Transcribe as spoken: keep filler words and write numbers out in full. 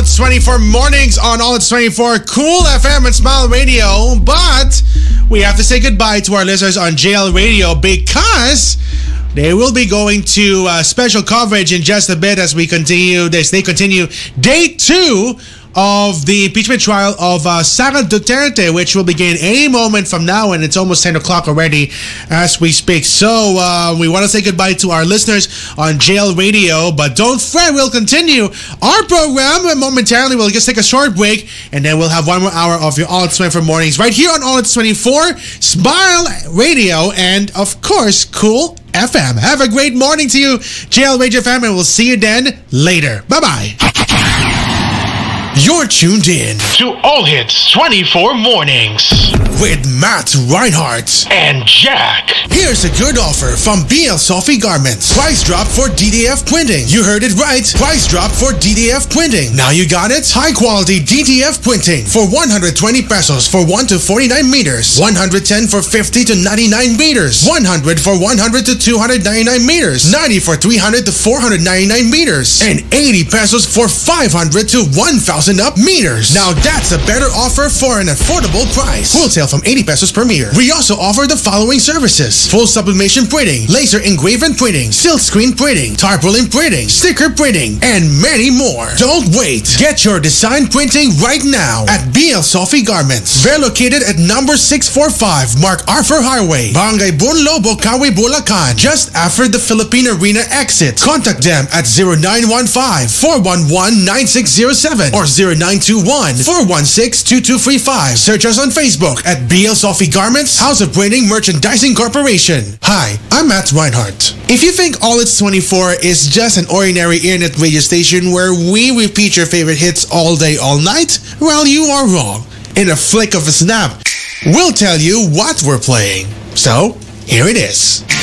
It's twenty-four mornings on All It's twenty-four Cool F M and Smile Radio. But we have to say goodbye to our listeners on J L Radio because they will be going to uh, special coverage in just a bit as we continue, as they continue day two of the impeachment trial of uh, Sara Duterte, which will begin any moment from now, and it's almost ten o'clock already as we speak. So uh, we want to say goodbye to our listeners on J L Radio, but don't fret, we'll continue our program momentarily. We'll just take a short break, and then we'll have one more hour of your All It's twenty-four mornings right here on All It's twenty-four, Smile Radio, and of course, Cool F M. Have a great morning to you, J L Radio F M, and we'll see you then later. Bye-bye. You're tuned in to All Hits twenty-four Mornings with Matt Reinhardt and Jack. Here's a good offer from B L Sophie Garments. Price drop for D D F printing. You heard it right. Price drop for D D F printing. Now you got it. High quality D D F printing for one hundred twenty pesos for one to forty-nine meters. one hundred ten for fifty to ninety-nine meters. one hundred for one hundred to two hundred ninety-nine meters. ninety for three hundred to four hundred ninety-nine meters. And eighty pesos for five hundred to one thousand up meters. Now that's a better offer for an affordable price. Wholesale from eighty pesos per meter. We also offer the following services: full sublimation printing, laser engraven printing, silk screen printing, tarpaulin printing, sticker printing, and many more. Don't wait. Get your design printing right now at B L Sophie Garments. They're located at number six forty-five Mark Arthur Highway, Barangay Bunlo, Bocaue, Bulacan, just after the Philippine Arena exit. Contact them at zero nine one five, four one one, nine six zero seven or zero nine two one, four one six, two two three five. Search us on Facebook at B L Sophie Garments, House of Printing Merchandising Corporation. Hi, I'm Matt Reinhardt. If you think All It's twenty-four is just an ordinary internet radio station where we repeat your favorite hits all day, all night, well, you are wrong. In a flick of a snap, we'll tell you what we're playing. So, here it is.